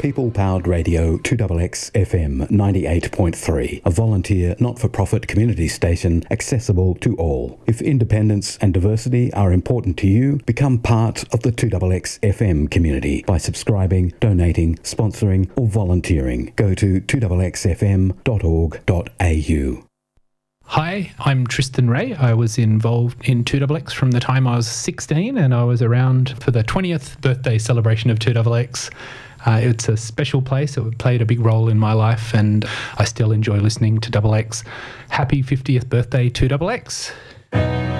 People-powered radio 2XX FM 98.3, a volunteer, not-for-profit community station accessible to all. If independence and diversity are important to you, become part of the 2XX FM community by subscribing, donating, sponsoring or volunteering. Go to 2xfm.org.au. Hi, I'm Tristan Ray. I was involved in 2XX from the time I was 16, and I was around for the 20th birthday celebration of 2XX. It's a special place. It played a big role in my life, and I still enjoy listening to XX. Happy 50th birthday, 2XX.